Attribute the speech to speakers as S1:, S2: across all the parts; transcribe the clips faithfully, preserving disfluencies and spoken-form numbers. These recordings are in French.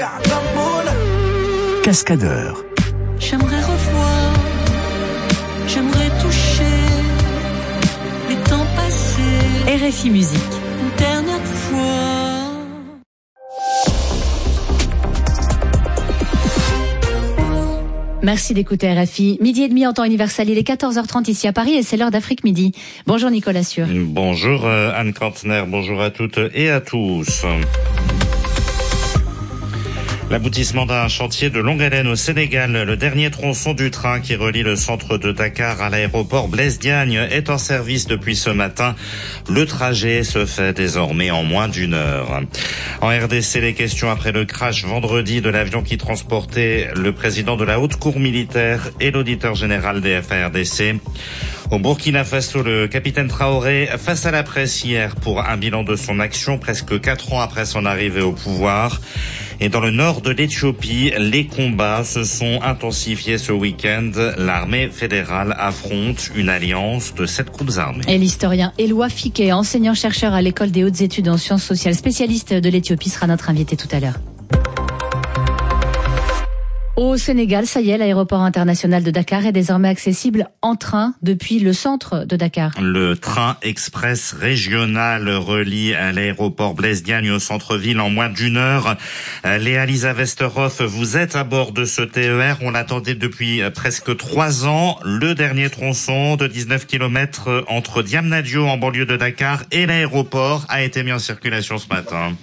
S1: Cascadeur.
S2: J'aimerais revoir, j'aimerais toucher les temps passés.
S3: R F I Musique.
S2: Une dernière fois.
S3: Merci d'écouter R F I. Midi et demi en temps universel, il est quatorze heures trente ici à Paris et c'est l'heure d'Afrique Midi. Bonjour Nicolas Sûr.
S4: Bonjour Anne Kantner, bonjour à toutes et à tous. L'aboutissement d'un chantier de longue haleine au Sénégal, le dernier tronçon du train qui relie le centre de Dakar à l'aéroport Blaise Diagne est en service depuis ce matin. Le trajet se fait désormais en moins d'une heure. En R D C, les questions après le crash vendredi de l'avion qui transportait le président de la haute cour militaire et l'auditeur général des F A R D C. Au Burkina Faso, le capitaine Traoré face à la presse hier pour un bilan de son action presque quatre ans après son arrivée au pouvoir. Et dans le nord de l'Éthiopie, les combats se sont intensifiés ce week-end. L'armée fédérale affronte une alliance de sept groupes armés.
S3: Et l'historien Éloi Fiquet, enseignant-chercheur à l'école des hautes études en sciences sociales, spécialiste de l'Éthiopie, sera notre invité tout à l'heure. Au Sénégal, ça y est, l'aéroport international de Dakar est désormais accessible en train depuis le centre de Dakar.
S4: Le train express régional relie à l'aéroport Blaise Diagne au centre-ville en moins d'une heure. Léa Lisa Westerhoff, vous êtes à bord de ce T E R. On l'attendait depuis presque trois ans. Le dernier tronçon de dix-neuf kilomètres entre Diamniadio en banlieue de Dakar et l'aéroport a été mis en circulation ce matin.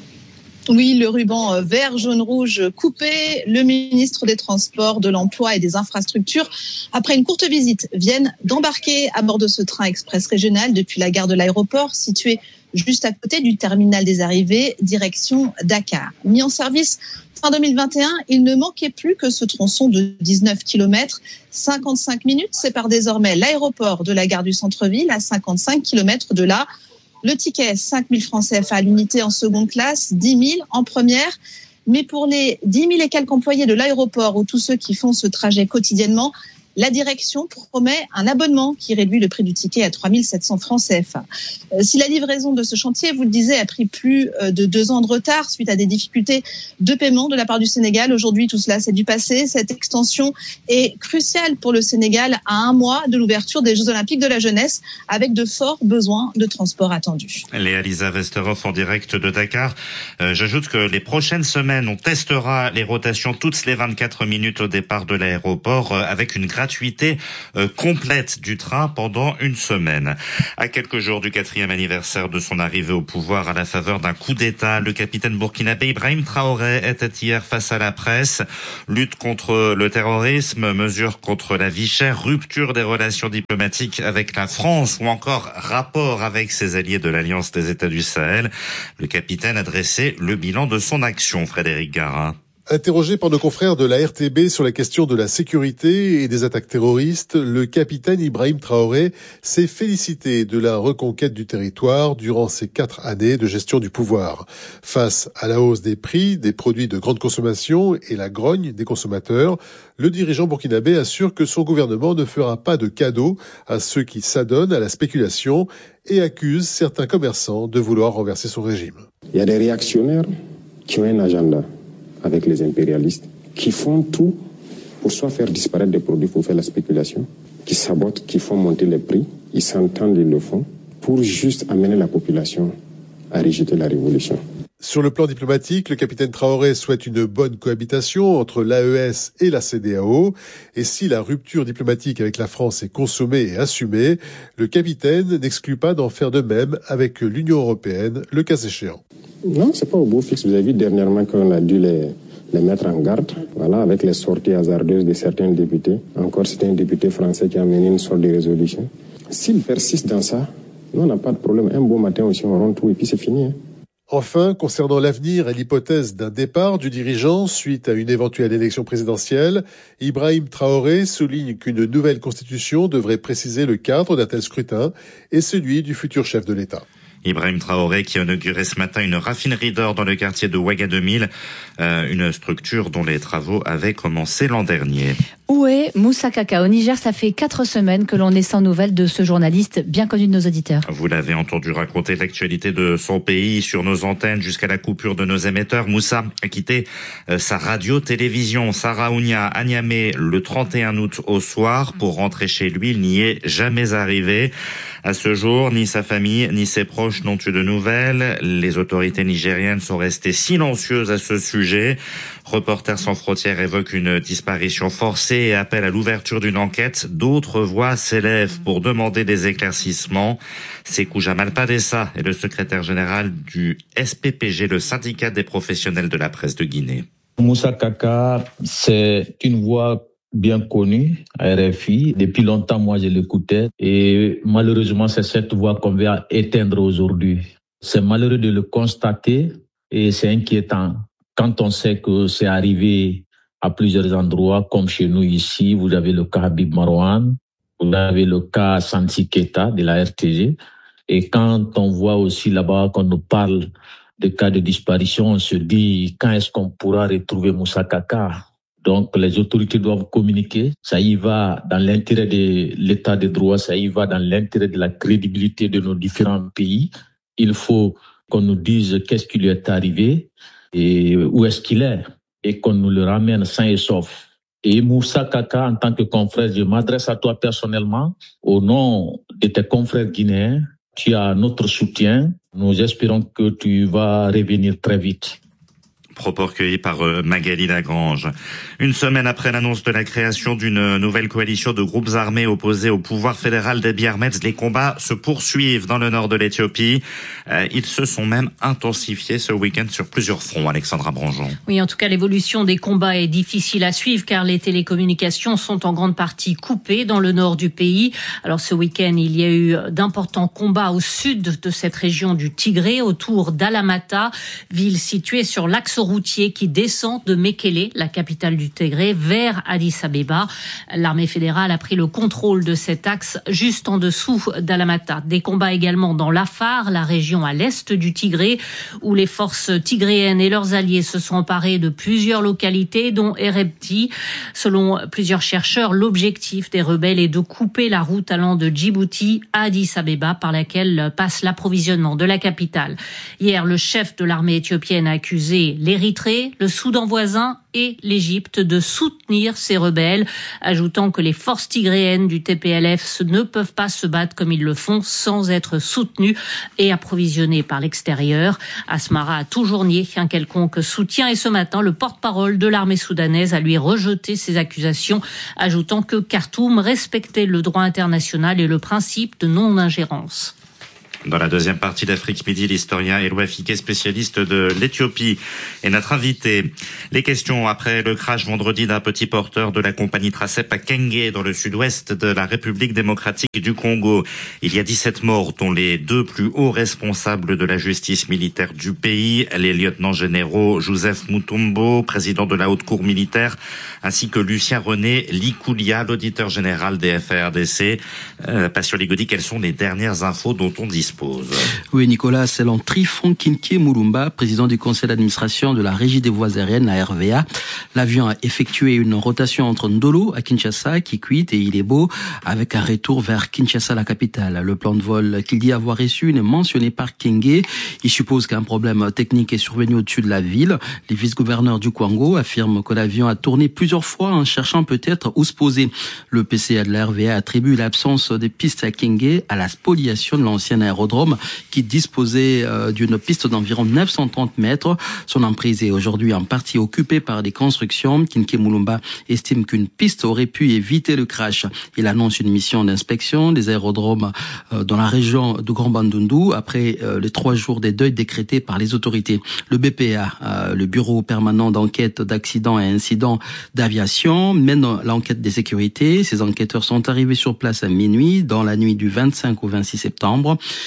S5: Oui, le ruban vert, jaune, rouge coupé. Le ministre des Transports, de l'Emploi et des Infrastructures, après une courte visite, viennent d'embarquer à bord de ce train express régional depuis la gare de l'aéroport, située juste à côté du terminal des arrivées, direction Dakar. Mis en service fin deux mille vingt et un, il ne manquait plus que ce tronçon de dix-neuf kilomètres. cinquante-cinq minutes sépare désormais l'aéroport de la gare du centre-ville à cinquante-cinq kilomètres de là. Le ticket, cinq mille francs C F A à l'unité en seconde classe, dix mille en première. Mais pour les dix mille et quelques employés de l'aéroport ou tous ceux qui font ce trajet quotidiennement, la direction promet un abonnement qui réduit le prix du ticket à trois mille sept cents francs C F A. Euh, si la livraison de ce chantier, vous le disiez, a pris plus de deux ans de retard suite à des difficultés de paiement de la part du Sénégal, aujourd'hui tout cela c'est du passé. Cette extension est cruciale pour le Sénégal à un mois de l'ouverture des Jeux Olympiques de la jeunesse, avec de forts besoins de transport attendus.
S4: Léa Lisa Westerhoff en direct de Dakar. Euh, j'ajoute que les prochaines semaines, on testera les rotations toutes les vingt-quatre minutes au départ de l'aéroport euh, avec une gratuité euh, complète du train pendant une semaine. À quelques jours du quatrième anniversaire de son arrivée au pouvoir à la faveur d'un coup d'État, le capitaine burkinabé Ibrahim Traoré était hier face à la presse. Lutte contre le terrorisme, mesures contre la vie chère, rupture des relations diplomatiques avec la France ou encore rapport avec ses alliés de l'Alliance des États du Sahel. Le capitaine a dressé le bilan de son action, Frédéric Garin.
S6: Interrogé par nos confrères de la R T B sur la question de la sécurité et des attaques terroristes, le capitaine Ibrahim Traoré s'est félicité de la reconquête du territoire durant ces quatre années de gestion du pouvoir. Face à la hausse des prix des produits de grande consommation et la grogne des consommateurs, le dirigeant burkinabé assure que son gouvernement ne fera pas de cadeaux à ceux qui s'adonnent à la spéculation et accuse certains commerçants de vouloir renverser son régime.
S7: Il y a des réactionnaires qui ont un agenda avec les impérialistes, qui font tout pour soit faire disparaître des produits pour faire la spéculation, qui sabotent, qui font monter les prix, ils s'entendent, ils le font, pour juste amener la population à rejeter la révolution.
S6: Sur le plan diplomatique, le capitaine Traoré souhaite une bonne cohabitation entre l'A E S et la C E D E A O. Et si la rupture diplomatique avec la France est consommée et assumée, le capitaine n'exclut pas d'en faire de même avec l'Union européenne, le cas échéant.
S7: Non, c'est pas au beau fixe. Vous avez vu dernièrement qu'on a dû les, les mettre en garde, voilà, avec les sorties hasardeuses de certains députés. Encore, c'était un député français qui a mené une sorte de résolution. S'il persiste dans ça, nous, on n'a pas de problème. Un beau matin aussi, on rend tout et puis c'est fini. Hein.
S6: Enfin, concernant l'avenir et l'hypothèse d'un départ du dirigeant suite à une éventuelle élection présidentielle, Ibrahim Traoré souligne qu'une nouvelle constitution devrait préciser le cadre d'un tel scrutin et celui du futur chef de l'État.
S4: Ibrahim Traoré qui a inauguré ce matin une raffinerie d'or dans le quartier de Ouagadougou, euh, une structure dont les travaux avaient commencé l'an dernier.
S3: Où est Moussa Kaka? Au Niger, ça fait quatre semaines que l'on est sans nouvelles de ce journaliste bien connu de nos auditeurs.
S4: Vous l'avez entendu raconter l'actualité de son pays sur nos antennes jusqu'à la coupure de nos émetteurs. Moussa a quitté sa radio-télévision Saraounia à Niamey le trente et un août au soir pour rentrer chez lui. Il n'y est jamais arrivé. À ce jour, ni sa famille ni ses proches n'ont eu de nouvelles. Les autorités nigériennes sont restées silencieuses à ce sujet. Reporters sans frontières évoque une disparition forcée et appelle à l'ouverture d'une enquête. D'autres voix s'élèvent pour demander des éclaircissements. Sékou Jamal Padessa est le secrétaire général du S P P G, le syndicat des professionnels de la presse de Guinée.
S8: Moussa Kaka, c'est une voix bien connue à R F I. Depuis longtemps, moi, je l'écoutais. Et malheureusement, c'est cette voix qu'on va éteindre aujourd'hui. C'est malheureux de le constater et c'est inquiétant. Quand on sait que c'est arrivé à plusieurs endroits, comme chez nous ici, vous avez le cas Habib Marouane, vous avez le cas Santi Keita de la R T G. Et quand on voit aussi là-bas qu'on nous parle de cas de disparition, on se dit quand est-ce qu'on pourra retrouver Moussa Kaka? Donc les autorités doivent communiquer. Ça y va dans l'intérêt de l'état de droit, ça y va dans l'intérêt de la crédibilité de nos différents pays. Il faut qu'on nous dise qu'est-ce qui lui est arrivé et où est-ce qu'il est et qu'on nous le ramène sain et sauf. Et Moussa Kaka, en tant que confrère, je m'adresse à toi personnellement au nom de tes confrères guinéens. Tu as notre soutien. Nous espérons que tu vas revenir très vite.
S4: Propos recueillis par Magali Lagrange. Une semaine après l'annonce de la création d'une nouvelle coalition de groupes armés opposés au pouvoir fédéral d'Abiy Ahmed, les combats se poursuivent dans le nord de l'Éthiopie. Euh, ils se sont même intensifiés ce week-end sur plusieurs fronts. Alexandra Branjon.
S9: Oui, en tout cas, l'évolution des combats est difficile à suivre car les télécommunications sont en grande partie coupées dans le nord du pays. Alors ce week-end, il y a eu d'importants combats au sud de cette région du Tigré, autour d'Alamata, ville située sur l'axe routier qui descend de Mekele, la capitale du Tigré, vers Addis Abeba. L'armée fédérale a pris le contrôle de cet axe juste en dessous d'Alamata. Des combats également dans l'Afar, la région à l'est du Tigré, où les forces tigréennes et leurs alliés se sont emparés de plusieurs localités, dont Erebti. Selon plusieurs chercheurs, l'objectif des rebelles est de couper la route allant de Djibouti à Addis Abeba, par laquelle passe l'approvisionnement de la capitale. Hier, le chef de l'armée éthiopienne a accusé l'Érythrée, le Soudan voisin et l'Égypte de soutenir ces rebelles, ajoutant que les forces tigréennes du T P L F ne peuvent pas se battre comme ils le font sans être soutenues et approvisionnées par l'extérieur. Asmara a toujours nié un quelconque soutien et ce matin, le porte-parole de l'armée soudanaise a lui rejeté ces accusations, ajoutant que Khartoum respectait le droit international et le principe de non-ingérence.
S4: Dans la deuxième partie d'Afrique Midi, l'historien Eloi Fiquet, spécialiste de l'Éthiopie, est notre invité. Les questions après le crash vendredi d'un petit porteur de la compagnie Tracep à Kenge, dans le sud-ouest de la République démocratique du Congo. Il y a dix-sept morts, dont les deux plus hauts responsables de la justice militaire du pays, les lieutenants généraux Joseph Mutombo, président de la haute cour militaire, ainsi que Lucien René Likoulia, l'auditeur général des F A R D C. Euh, Patient Ligodi, quelles sont les dernières infos dont on dispose?
S10: Oui, Nicolas, selon Trifon Kinké Moulumba, président du conseil d'administration de la Régie des voies aériennes, la R V A, l'avion a effectué une rotation entre Ndolo à Kinshasa, Kikwit et Ilebo, avec un retour vers Kinshasa, la capitale. Le plan de vol qu'il dit avoir reçu n'est mentionné par Kenge. Il suppose qu'un problème technique est survenu au-dessus de la ville. Les vice-gouverneurs du Kwango affirment que l'avion a tourné plusieurs fois en cherchant peut-être où se poser. Le P C A de la R V A attribue l'absence des pistes à Kenge à la spoliation de l'ancien aérodrome qui disposait euh, d'une piste d'environ neuf cent trente mètres. Son emprise est aujourd'hui en partie occupée par des constructions. Kinké Moulumba estime qu'une piste aurait pu éviter le crash. Il annonce une mission d'inspection des aérodromes euh, dans la région de Grand Bandundu après euh, les trois jours des deuils décrétés par les autorités. Le B P A, euh, le Bureau permanent d'enquête d'accidents et incidents d'aviation, mène l'enquête des sécurités. Ces enquêteurs sont arrivés sur place à minuit, dans la nuit du vingt-cinq au vingt-six septembre.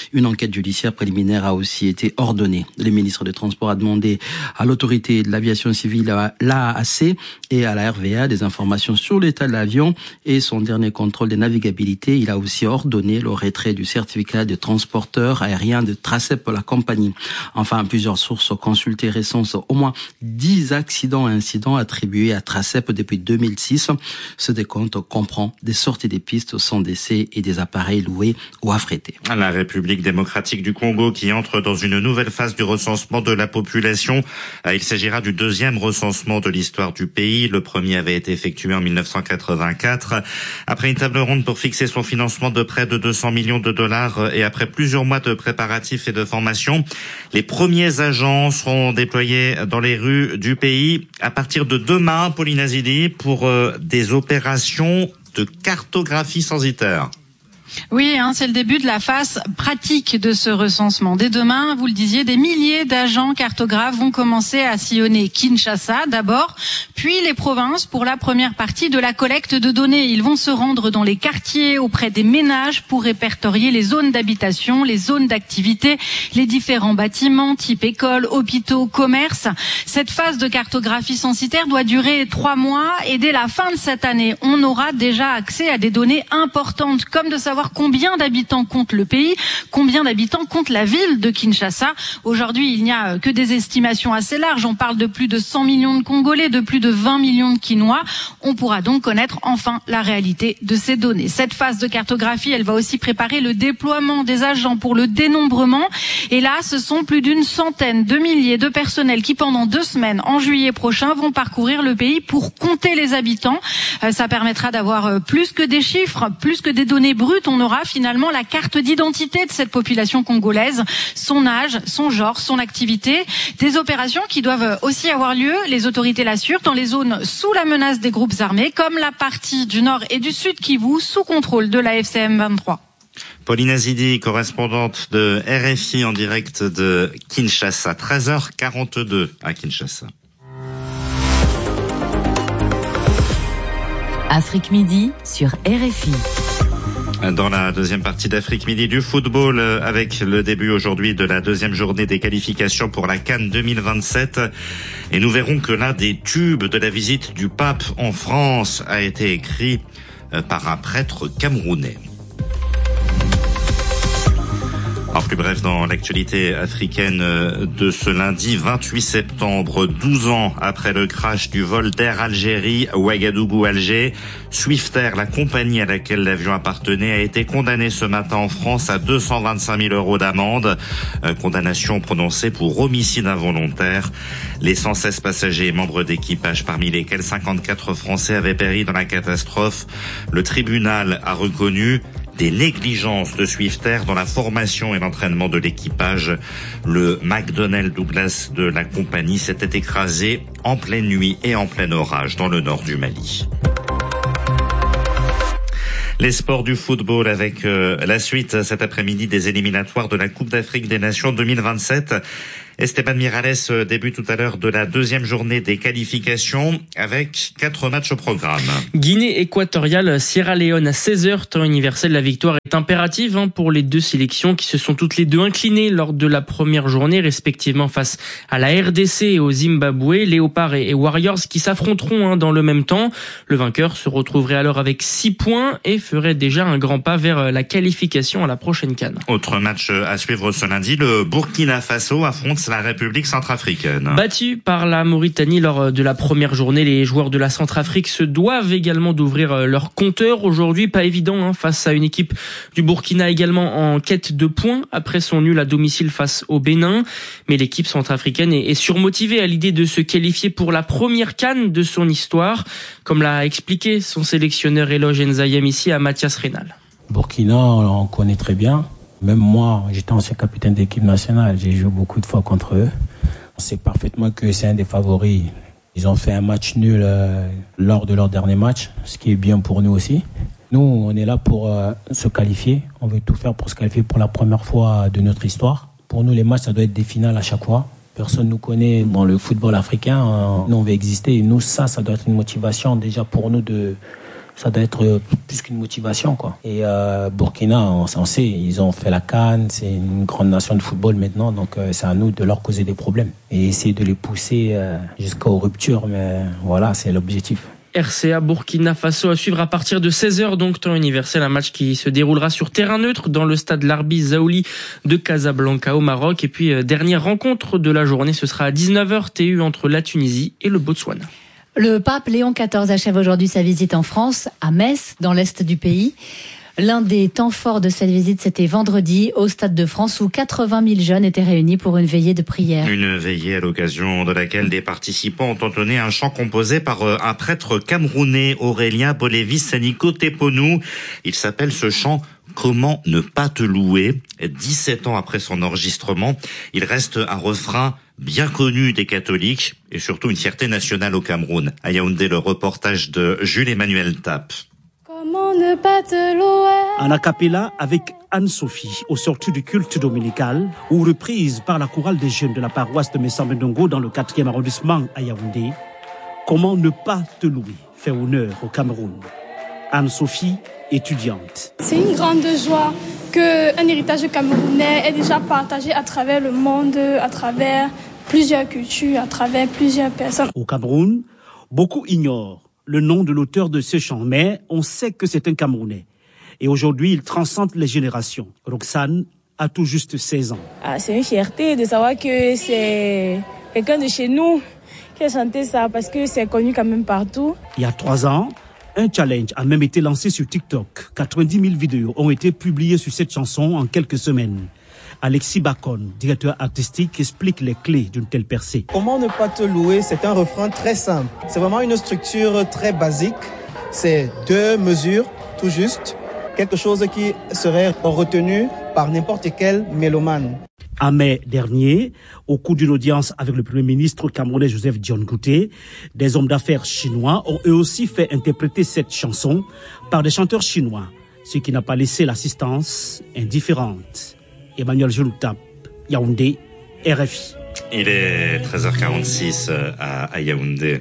S10: Une enquête judiciaire préliminaire a aussi été ordonnée. Le ministre des Transports a demandé à l'autorité de l'aviation civile, l'A A C et à la R V A des informations sur l'état de l'avion et son dernier contrôle de navigabilité. Il a aussi ordonné le retrait du certificat de transporteur aérien de Tracep pour la compagnie. Enfin, plusieurs sources consultées recensent au moins dix accidents et incidents attribués à Tracep depuis deux mille six. Ce décompte comprend des sorties des pistes sans décès et des appareils loués ou affrétés.
S4: La République démocratique du Congo qui entre dans une nouvelle phase du recensement de la population. Il s'agira du deuxième recensement de l'histoire du pays. Le premier avait été effectué en mille neuf cent quatre-vingt-quatre. Après une table ronde pour fixer son financement de près de deux cents millions de dollars et après plusieurs mois de préparatifs et de formation, les premiers agents seront déployés dans les rues du pays à partir de demain, Pauline Azidi, pour euh, des opérations de cartographie censitaire.
S11: Oui, hein, c'est le début de la phase pratique de ce recensement. Dès demain, vous le disiez, des milliers d'agents cartographes vont commencer à sillonner Kinshasa d'abord, puis les provinces pour la première partie de la collecte de données. Ils vont se rendre dans les quartiers auprès des ménages pour répertorier les zones d'habitation, les zones d'activité, les différents bâtiments type écoles, hôpitaux, commerces. Cette phase de cartographie censitaire doit durer trois mois et dès la fin de cette année, on aura déjà accès à des données importantes comme de savoir combien d'habitants compte le pays, combien d'habitants compte la ville de Kinshasa. Aujourd'hui, il n'y a que des estimations assez larges. On parle de plus de cent millions de Congolais, de plus de vingt millions de Kinois. On pourra donc connaître enfin la réalité de ces données. Cette phase de cartographie, elle va aussi préparer le déploiement des agents pour le dénombrement. Et là, ce sont plus d'une centaine de milliers de personnels qui, pendant deux semaines, en juillet prochain, vont parcourir le pays pour compter les habitants. Euh, ça permettra d'avoir plus que des chiffres, plus que des données brutes. On aura finalement la carte d'identité de cette population congolaise, son âge, son genre, son activité. Des opérations qui doivent aussi avoir lieu, les autorités l'assurent, dans les zones sous la menace des groupes armés, comme la partie du nord et du sud Kivu, sous contrôle de la F C M vingt-trois.
S4: Pauline Azidi, correspondante de R F I en direct de Kinshasa, treize heures quarante-deux à Kinshasa.
S1: Afrique Midi sur R F I.
S4: Dans la deuxième partie d'Afrique Midi du football, avec le début aujourd'hui de la deuxième journée des qualifications pour la CAN deux mille vingt-sept. Et nous verrons que l'un des tubes de la visite du pape en France a été écrit par un prêtre camerounais. En plus bref, dans l'actualité africaine de ce lundi vingt-huit septembre, douze ans après le crash du vol d'Air Algérie Ouagadougou-Alger, Swiftair, la compagnie à laquelle l'avion appartenait, a été condamné ce matin en France à deux cent vingt-cinq mille euros d'amende. Euh, condamnation prononcée pour homicide involontaire. Les cent seize passagers et membres d'équipage, parmi lesquels cinquante-quatre Français, avaient péri dans la catastrophe. Le tribunal a reconnu des négligences de Swiftair dans la formation et l'entraînement de l'équipage. Le McDonnell Douglas de la compagnie s'était écrasé en pleine nuit et en plein orage dans le nord du Mali. Les sports du football avec euh, la suite cet après-midi des éliminatoires de la Coupe d'Afrique des Nations deux mille vingt-sept. Esteban Miralles débute tout à l'heure de la deuxième journée des qualifications avec quatre matchs au programme.
S12: Guinée équatoriale, Sierra Leone à seize heures, temps universel. La victoire est impérative hein, pour les deux sélections qui se sont toutes les deux inclinées lors de la première journée, respectivement face à la R D C et au Zimbabwe. Léopards et Warriors qui s'affronteront hein, dans le même temps. Le vainqueur se retrouverait alors avec six points et ferait déjà un grand pas vers la qualification à la prochaine CAN.
S4: Autre match à suivre ce lundi, le Burkina Faso affronte la République centrafricaine.
S12: Battu par la Mauritanie lors de la première journée, les joueurs de la Centrafrique se doivent également d'ouvrir leur compteur. Aujourd'hui, pas évident hein, face à une équipe du Burkina également en quête de points après son nul à domicile face au Bénin. Mais l'équipe centrafricaine est surmotivée à l'idée de se qualifier pour la première CAN de son histoire, comme l'a expliqué son sélectionneur Eloge Nzayem ici à Mathias Rénal.
S13: Burkina, on connaît très bien. Même moi, j'étais ancien capitaine d'équipe nationale. J'ai joué beaucoup de fois contre eux. On sait parfaitement que c'est un des favoris. Ils ont fait un match nul euh, lors de leur dernier match, ce qui est bien pour nous aussi. Nous, on est là pour euh, se qualifier. On veut tout faire pour se qualifier pour la première fois de notre histoire. Pour nous, les matchs, ça doit être des finales à chaque fois. Personne ne nous connaît dans le football africain. Nous, on veut exister. Et nous, ça, ça doit être une motivation déjà pour nous de, ça doit être plus qu'une motivation, quoi. Et euh, Burkina, on, on sait, ils ont fait la CAN, c'est une grande nation de football maintenant, donc euh, c'est à nous de leur causer des problèmes et essayer de les pousser euh, jusqu'aux ruptures, mais voilà, c'est l'objectif.
S12: R C A Burkina Faso à suivre à partir de seize heures, donc temps universel, un match qui se déroulera sur terrain neutre dans le stade Larbi Zaouli de Casablanca au Maroc. Et puis, euh, dernière rencontre de la journée, ce sera à dix-neuf heures T U entre la Tunisie et le Botswana.
S3: Le pape Léon quatorze achève aujourd'hui sa visite en France, à Metz, dans l'est du pays. L'un des temps forts de cette visite, c'était vendredi au Stade de France où quatre-vingt mille jeunes étaient réunis pour une veillée de prière.
S4: Une veillée à l'occasion de laquelle des participants ont entonné un chant composé par un prêtre camerounais, Aurélien Bolévis Saniko Teponou. Il s'appelle ce chant « Comment ne pas te louer ?» dix-sept ans après son enregistrement, il reste un refrain bien connu des catholiques et surtout une fierté nationale au Cameroun. À Yaoundé, le reportage de Jules-Emmanuel Tapp.
S14: Comment ne pas te louer?
S15: En a cappella avec Anne-Sophie, au sortir du culte dominical, ou reprise par la chorale des jeunes de la paroisse de Messambendongo dans le quatrième arrondissement à Yaoundé. Comment ne pas te louer fait honneur au Cameroun. Anne-Sophie, étudiante.
S14: C'est une grande joie qu'un héritage camerounais est déjà partagé à travers le monde, à travers plusieurs cultures, à travers plusieurs personnes.
S15: Au Cameroun, beaucoup ignorent le nom de l'auteur de ce chant, mais on sait que c'est un Camerounais. Et aujourd'hui, il transcende les générations. Roxane a tout juste seize ans.
S16: Ah, c'est une fierté de savoir que c'est quelqu'un de chez nous qui a chanté ça, parce que c'est connu quand même partout.
S15: Il y a trois ans, un challenge a même été lancé sur TikTok. quatre-vingt-dix mille vidéos ont été publiées sur cette chanson en quelques semaines. Alexis Bacon, directeur artistique, explique les clés d'une telle percée.
S17: Comment ne pas te louer, c'est un refrain très simple. C'est vraiment une structure très basique. C'est deux mesures, tout juste. Quelque chose qui serait retenu par n'importe quel mélomane.
S15: En mai dernier, au cours d'une audience avec le Premier ministre camerounais Joseph Dion Ngouté, des hommes d'affaires chinois ont eux aussi fait interpréter cette chanson par des chanteurs chinois, ce qui n'a pas laissé l'assistance indifférente. Emmanuel Joultap, Yaoundé, R F I.
S4: Il est treize heures quarante-six à Yaoundé.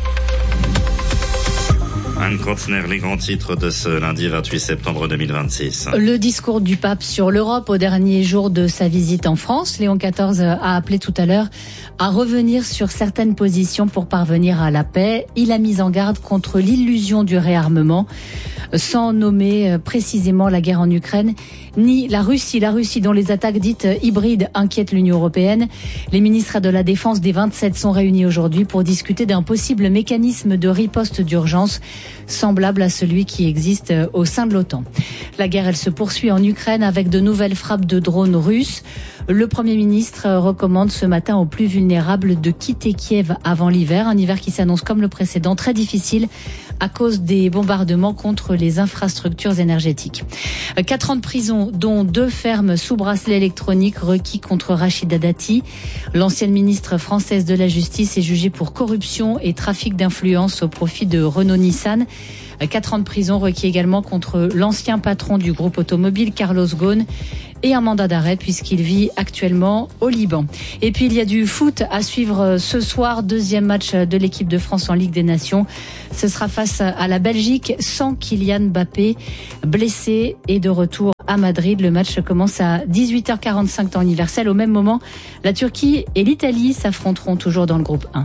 S4: Anne Kantner, les grands titres de ce lundi vingt-huit septembre deux mille vingt-six.
S3: Le discours du pape sur l'Europe au dernier jour de sa visite en France. Léon quatorze a appelé tout à l'heure à revenir sur certaines positions pour parvenir à la paix. Il a mis en garde contre l'illusion du réarmement, sans nommer précisément la guerre en Ukraine, ni la Russie. La Russie dont les attaques dites hybrides inquiètent l'Union européenne. Les ministres de la Défense des vingt-sept sont réunis aujourd'hui pour discuter d'un possible mécanisme de riposte d'urgence semblable à celui qui existe au sein de l'OTAN. La guerre, elle se poursuit en Ukraine avec de nouvelles frappes de drones russes. Le Premier ministre recommande ce matin aux plus vulnérables de quitter Kiev avant l'hiver, un hiver qui s'annonce comme le précédent très difficile à cause des bombardements contre les infrastructures énergétiques. Quatre ans de prison, dont deux fermes sous bracelet électronique requis contre Rachida Dati. L'ancienne ministre française de la Justice est jugée pour corruption et trafic d'influence au profit de Renault-Nissan. Quatre ans de prison requis également contre l'ancien patron du groupe automobile, Carlos Ghosn, et un mandat d'arrêt puisqu'il vit actuellement au Liban. Et puis il y a du foot à suivre ce soir, deuxième match de l'équipe de France en Ligue des Nations. Ce sera face à la Belgique sans Kylian Mbappé, blessé et de retour à Madrid. Le match commence à dix-huit heures quarante-cinq temps universel. Au même moment, la Turquie et l'Italie s'affronteront toujours dans le groupe un.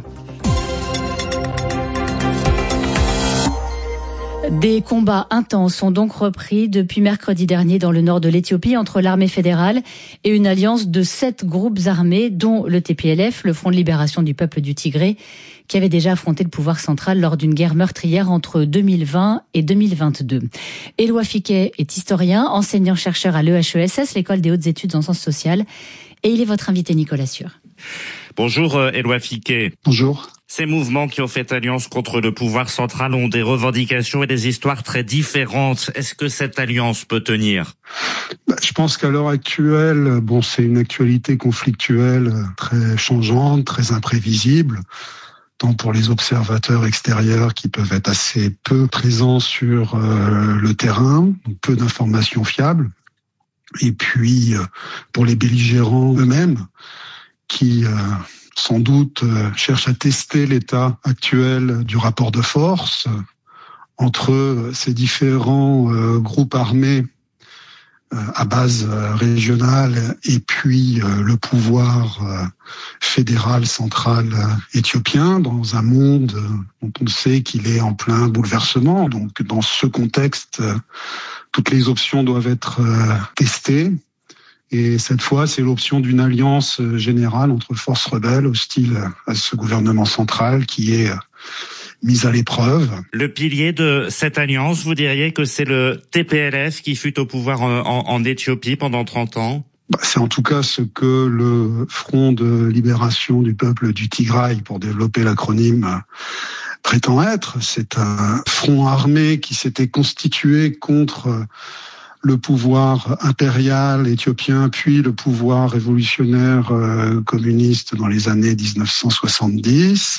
S3: Des combats intenses sont donc repris depuis mercredi dernier dans le nord de l'Éthiopie entre l'armée fédérale et une alliance de sept groupes armés, dont le T P L F, le Front de libération du peuple du Tigré, qui avait déjà affronté le pouvoir central lors d'une guerre meurtrière entre deux mille vingt et deux mille vingt-deux. Éloi Fiquet est historien, enseignant-chercheur à l'E H E S S, l'école des hautes études en sciences sociales, et il est votre invité, Nicolas Sûr.
S4: Bonjour Éloi Fiquet.
S18: Bonjour.
S4: Ces mouvements qui ont fait alliance contre le pouvoir central ont des revendications et des histoires très différentes. Est-ce que cette alliance peut tenir ?
S18: Bah, je pense qu'à l'heure actuelle, bon, c'est une actualité conflictuelle très changeante, très imprévisible, tant pour les observateurs extérieurs qui peuvent être assez peu présents sur euh, le terrain, donc peu d'informations fiables, et puis euh, pour les belligérants eux-mêmes qui euh, sans doute euh, cherchent à tester l'état actuel du rapport de force, entre ces différents euh, groupes armés euh, à base euh, régionale et puis euh, le pouvoir euh, fédéral central euh, éthiopien dans un monde euh, dont on sait qu'il est en plein bouleversement. Donc dans ce contexte, euh, toutes les options doivent être euh, testées. Et cette fois, c'est l'option d'une alliance générale entre forces rebelles hostiles à ce gouvernement central qui est mise à l'épreuve.
S4: Le pilier de cette alliance, vous diriez que c'est le T P L F qui fut au pouvoir en, en, en Éthiopie pendant trente ans?
S18: Bah, c'est en tout cas ce que le Front de libération du peuple du Tigray, pour développer l'acronyme, prétend être. C'est un front armé qui s'était constitué contre le pouvoir impérial éthiopien, puis le pouvoir révolutionnaire euh, communiste dans les années dix-neuf cent soixante-dix,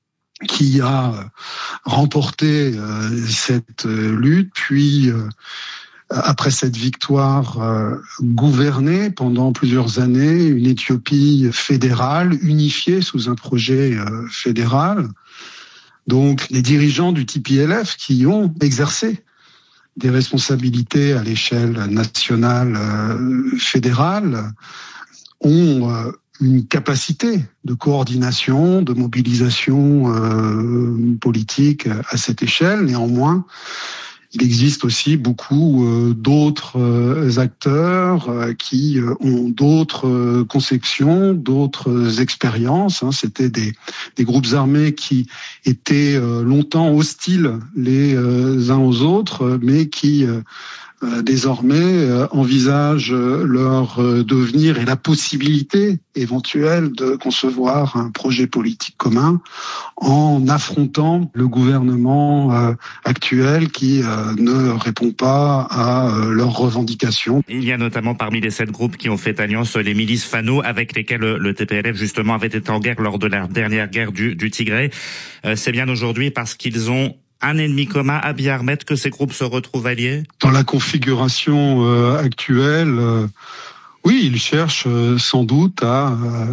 S18: qui a remporté euh, cette euh, lutte, puis euh, après cette victoire, euh, gouverné pendant plusieurs années une Éthiopie fédérale, unifiée sous un projet euh, fédéral. Donc les dirigeants du T P L F qui ont exercé des responsabilités à l'échelle nationale, euh, fédérale, ont euh, une capacité de coordination, de mobilisation euh, politique à cette échelle. Néanmoins, il existe aussi beaucoup euh, d'autres euh, acteurs euh, qui euh, ont d'autres euh, conceptions, d'autres expériences. Hein. C'était des, des groupes armés qui étaient euh, longtemps hostiles les euh, uns aux autres, mais qui euh, euh, désormais euh, envisagent leur euh, devenir et la possibilité éventuelle de concevoir un projet politique commun en affrontant le gouvernement euh, actuel qui euh, ne répond pas à euh, leurs revendications.
S4: Il y a notamment parmi les sept groupes qui ont fait alliance les milices Fano avec lesquelles le T P L F justement avait été en guerre lors de la dernière guerre du, du Tigray. Euh, c'est bien aujourd'hui parce qu'ils ont un ennemi commun, Abiy Ahmed, que ces groupes se retrouvent alliés?
S18: Dans la configuration euh, actuelle, euh, oui, ils cherchent euh, sans doute à euh,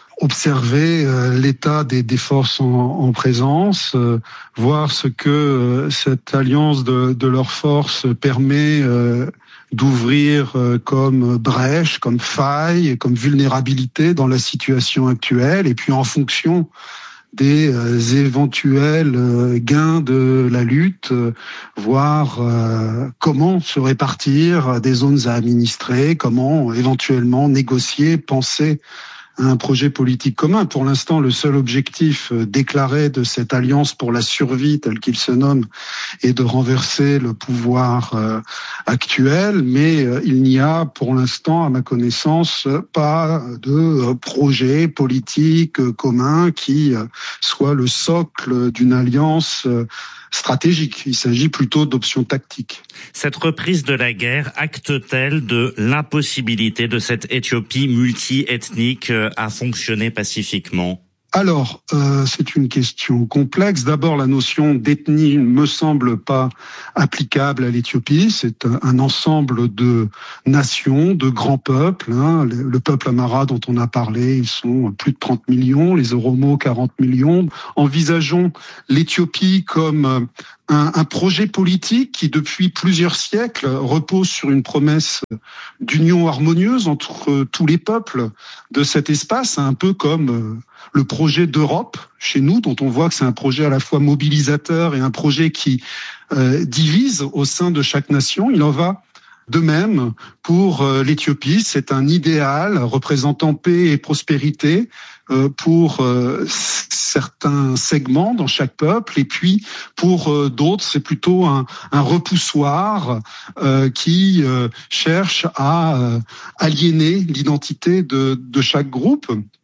S18: observer euh, l'état des, des forces en, en présence, euh, voir ce que euh, cette alliance de, de leurs forces permet euh, d'ouvrir euh, comme brèche, comme faille, comme vulnérabilité dans la situation actuelle, et puis en fonction des euh, éventuels euh, gains de la lutte, euh, voir euh, comment se répartir des zones à administrer, comment éventuellement négocier, penser à un projet politique commun. Pour l'instant, le seul objectif euh, déclaré de cette alliance pour la survie, telle qu'il se nomme, est de renverser le pouvoir euh, actuel, mais euh, il n'y a pour l'instant, à ma connaissance, pas de euh, projet politique euh, commun qui euh, soit le socle d'une alliance euh, stratégique. Il s'agit plutôt d'options tactiques.
S4: Cette reprise de la guerre acte-t-elle de l'impossibilité de cette Éthiopie multi-ethnique à fonctionner pacifiquement?
S18: Alors, euh, c'est une question complexe. D'abord, la notion d'ethnie ne me semble pas applicable à l'Éthiopie. C'est un, un ensemble de nations, de grands peuples. Hein. Le, le peuple Amhara dont on a parlé, ils sont plus de trente millions, les Oromo quarante millions. Envisageons l'Éthiopie comme un, un projet politique qui, depuis plusieurs siècles, repose sur une promesse d'union harmonieuse entre tous les peuples de cet espace, un peu comme le projet d'Europe chez nous, dont on voit que c'est un projet à la fois mobilisateur et un projet qui euh, divise au sein de chaque nation. Il en va de même pour euh, l'Éthiopie. C'est un idéal représentant paix et prospérité euh, pour euh, certains segments dans chaque peuple, et puis pour euh, d'autres, c'est plutôt un, un repoussoir euh, qui euh, cherche à euh, aliéner l'identité de, de chaque groupe.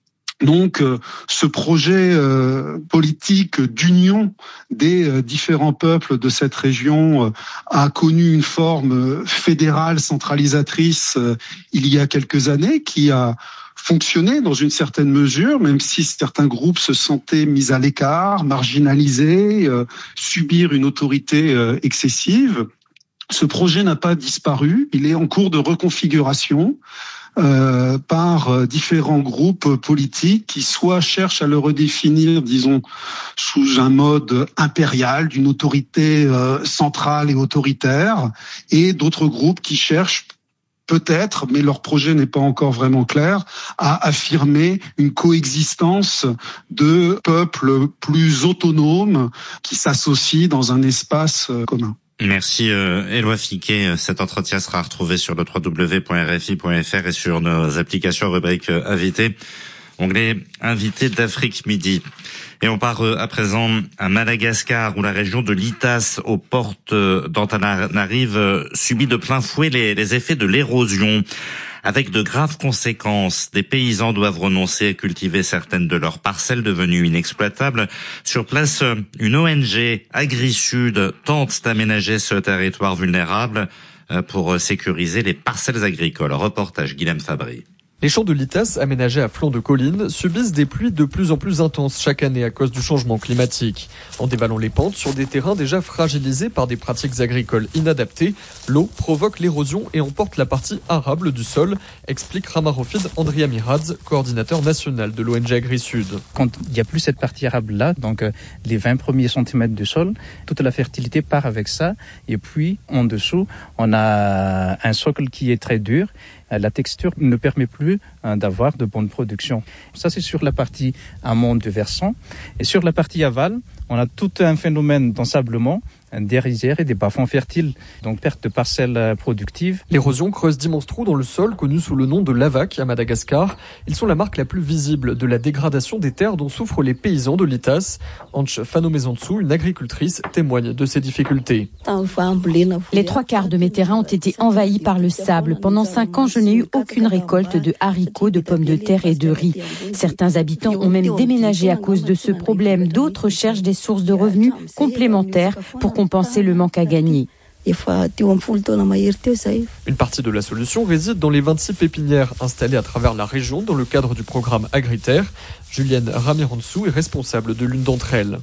S18: Donc, euh, ce projet euh, politique d'union des euh, différents peuples de cette région euh, a connu une forme euh, fédérale centralisatrice euh, il y a quelques années, qui a fonctionné dans une certaine mesure, même si certains groupes se sentaient mis à l'écart, marginalisés, euh, subir une autorité euh, excessive. Ce projet n'a pas disparu, il est en cours de reconfiguration. euh, par euh, différents groupes politiques qui soit cherchent à le redéfinir, disons, sous un mode impérial, d'une autorité euh, centrale et autoritaire, et d'autres groupes qui cherchent peut-être, mais leur projet n'est pas encore vraiment clair, à affirmer une coexistence de peuples plus autonomes qui s'associent dans un espace commun.
S4: Merci euh, Éloi Fiquet. Cet entretien sera retrouvé sur le w w w point r f i point f r et sur nos applications rubrique euh, invités, onglet invité d'Afrique Midi. Et on part euh, à présent à Madagascar, où la région de Litas, aux portes euh, d'Antananarive, euh, subit de plein fouet les, les effets de l'érosion. Avec de graves conséquences, des paysans doivent renoncer à cultiver certaines de leurs parcelles devenues inexploitables. Sur place, une O N G, AgriSud, tente d'aménager ce territoire vulnérable pour sécuriser les parcelles agricoles. Reportage Guilhem Fabry.
S19: Les champs de Litas, aménagés à flanc de collines, subissent des pluies de plus en plus intenses chaque année à cause du changement climatique. En dévalant les pentes sur des terrains déjà fragilisés par des pratiques agricoles inadaptées, l'eau provoque l'érosion et emporte la partie arable du sol, explique Ramarofid Andrea Miradz, coordinateur national de l'O N G AgriSud.
S20: Quand il n'y a plus cette partie arable-là, donc euh, les vingt premiers centimètres du sol, toute la fertilité part avec ça. Et puis, en dessous, on a un socle qui est très dur. La texture ne permet plus hein, d'avoir de bonnes productions. Ça, c'est sur la partie amont du versant. Et sur la partie aval, on a tout un phénomène d'ensablement, des rizières et des bas-fonds fertiles, donc perte de parcelles productives.
S19: L'érosion creuse d'immenses trous dans le sol, connus sous le nom de lavac à Madagascar. Ils sont la marque la plus visible de la dégradation des terres dont souffrent les paysans de Litas. Anche Fanomezantsu, une agricultrice, témoigne de ces difficultés.
S21: Les trois quarts de mes terrains ont été envahis par le sable. Pendant cinq ans, je n'ai eu aucune récolte de haricots, de pommes de terre et de riz. Certains habitants ont même déménagé à cause de ce problème. D'autres cherchent des sources de revenus complémentaires pour compenser le manque à gagner.
S19: Une partie de la solution réside dans les vingt-six pépinières installées à travers la région dans le cadre du programme Agriterre. Julienne Ramirantsou est responsable de l'une d'entre elles.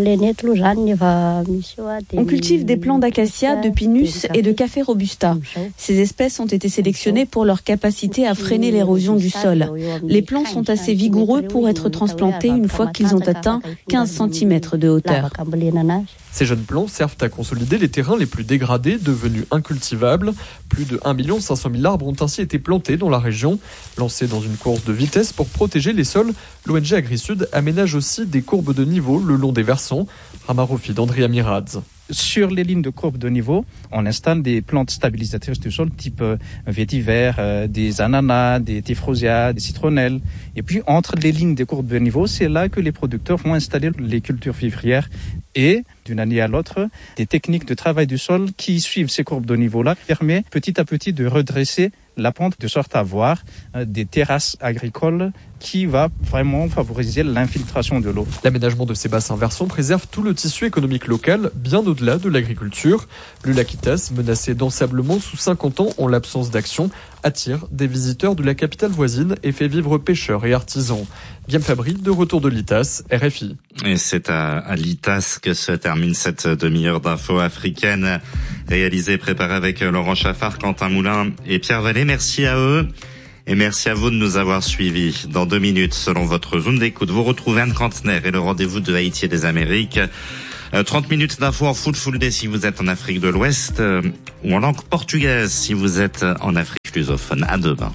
S22: On cultive des plants d'acacia, de pinus et de café robusta. Ces espèces ont été sélectionnées pour leur capacité à freiner l'érosion du sol. Les plants sont assez vigoureux pour être transplantés une fois qu'ils ont atteint quinze centimètres de hauteur.
S19: Ces jeunes plants servent à consolider les terrains les plus dégradés, devenus incultivables. Plus de un million cinq cent mille arbres ont ainsi été plantés dans la région. Lancés dans une course de vitesse pour protéger les sols, l'O N G AgriSud aménage aussi des courbes de niveau le long des versants. Ramarofid Andrea Miradz.
S20: Sur les lignes de courbe de niveau, on installe des plantes stabilisatrices du sol type euh, vétiver, euh, des ananas, des tifrosias, des citronnelles. Et puis entre les lignes de courbe de niveau, c'est là que les producteurs vont installer les cultures vivrières. Et d'une année à l'autre, des techniques de travail du sol qui suivent ces courbes de niveau-là permettent petit à petit de redresser la pente de sorte à avoir euh, des terrasses agricoles qui va vraiment favoriser l'infiltration de l'eau.
S19: L'aménagement de ces bassins versants préserve tout le tissu économique local, bien au-delà de l'agriculture. Le lac Litas, menacé d'ensablement sous cinquante ans en l'absence d'action, attire des visiteurs de la capitale voisine et fait vivre pêcheurs et artisans. Guillaume Fabry, de retour de Litas, R F I.
S4: Et c'est à, à Litas que se termine cette demi-heure d'infos africaines, réalisée et préparée avec Laurent Chaffard, Quentin Moulin et Pierre Vallée. Merci à eux. Et merci à vous de nous avoir suivis. Dans deux minutes, selon votre zone d'écoute, vous retrouvez Anne Cantner et le rendez-vous de Haïti et des Amériques. Euh, trente minutes d'infos en full full day si vous êtes en Afrique de l'Ouest, euh, ou en langue portugaise si vous êtes en Afrique lusophone. À demain.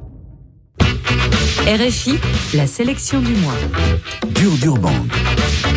S1: R F I, la sélection du mois.
S23: Dur Dur Band.